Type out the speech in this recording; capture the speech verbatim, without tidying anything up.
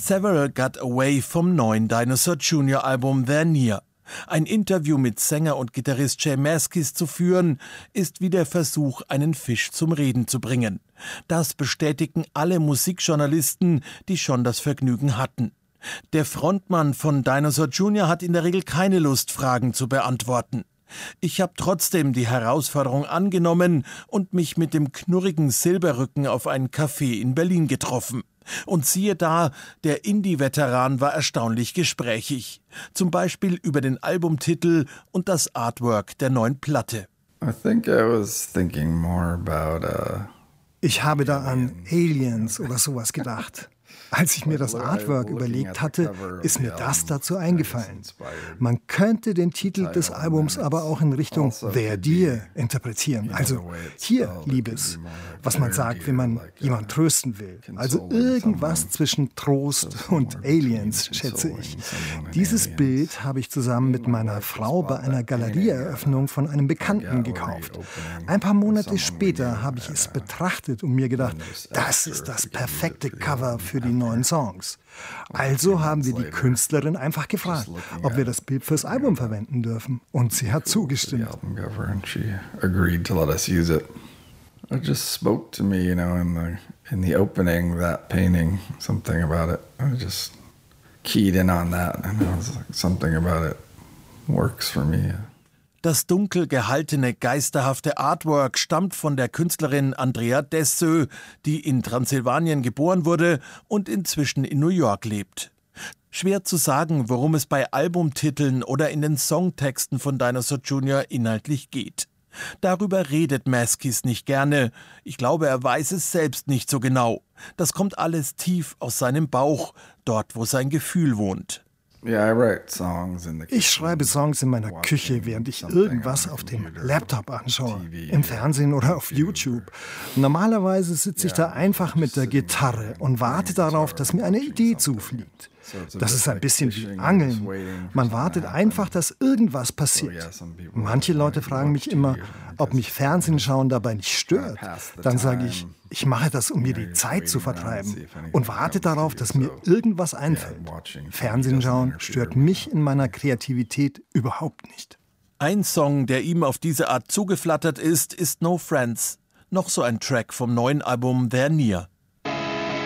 Several Got Away vom neuen Dinosaur Junior Album They're Near. Ein Interview mit Sänger und Gitarrist J Mascis zu führen, ist wie der Versuch, einen Fisch zum Reden zu bringen. Das bestätigen alle Musikjournalisten, die schon das Vergnügen hatten. Der Frontmann von Dinosaur Junior hat in der Regel keine Lust, Fragen zu beantworten. Ich habe trotzdem die Herausforderung angenommen und mich mit dem knurrigen Silberrücken auf einen Café in Berlin getroffen. Und siehe da, der Indie-Veteran war erstaunlich gesprächig. Zum Beispiel über den Albumtitel und das Artwork der neuen Platte. I think I was thinking more about, uh, ich habe da an Aliens oder sowas gedacht. Als ich mir das Artwork überlegt hatte, ist mir das dazu eingefallen. Man könnte den Titel des Albums aber auch in Richtung They're Dear interpretieren. Also hier, Liebes, was man sagt, wenn man jemanden trösten will. Also irgendwas zwischen Trost und Aliens, schätze ich. Dieses Bild habe ich zusammen mit meiner Frau bei einer Galerieeröffnung von einem Bekannten gekauft. Ein paar Monate später habe ich es betrachtet und mir gedacht, das ist das perfekte Cover für die neuen Songs. Also haben wir die Künstlerin einfach gefragt, ob wir das Bild fürs Album verwenden dürfen. Und sie hat zugestimmt. It just spoke to me, you know, in the in the opening, that painting, something about it. I just keyed in on that, and I was like, something about it works for me. Das dunkel gehaltene, geisterhafte Artwork stammt von der Künstlerin Andrea Dessö, die in Transsilvanien geboren wurde und inzwischen in New York lebt. Schwer zu sagen, worum es bei Albumtiteln oder in den Songtexten von Dinosaur Junior inhaltlich geht. Darüber redet Mascis nicht gerne. Ich glaube, er weiß es selbst nicht so genau. Das kommt alles tief aus seinem Bauch, dort, wo sein Gefühl wohnt. Ich schreibe Songs in meiner Küche, während ich irgendwas auf dem Laptop anschaue, im Fernsehen oder auf YouTube. Normalerweise sitze ich da einfach mit der Gitarre und warte darauf, dass mir eine Idee zufliegt. Das ist ein bisschen wie Angeln. Man wartet einfach, dass irgendwas passiert. Manche Leute fragen mich immer, ob mich Fernsehen schauen dabei nicht stört. Dann sage ich, ich mache das, um mir die Zeit zu vertreiben und warte darauf, dass mir irgendwas einfällt. Fernsehen schauen stört mich in meiner Kreativität überhaupt nicht. Ein Song, der ihm auf diese Art zugeflattert ist, ist No Friends. Noch so ein Track vom neuen Album They're Near.